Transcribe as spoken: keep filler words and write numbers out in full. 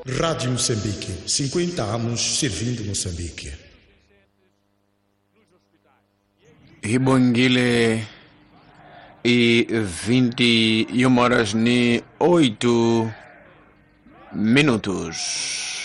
Rádio Moçambique, cinquenta anos servindo Moçambique. Ribongile e vinte e uma horas e oito minutos.